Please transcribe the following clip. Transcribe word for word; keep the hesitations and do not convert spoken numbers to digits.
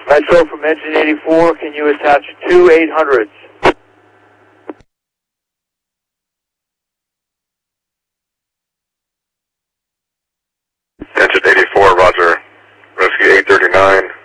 Metro from engine eighty-four, can you attach two eight hundreds? Engine eighty-four, roger. Rescue eight thirty-nine.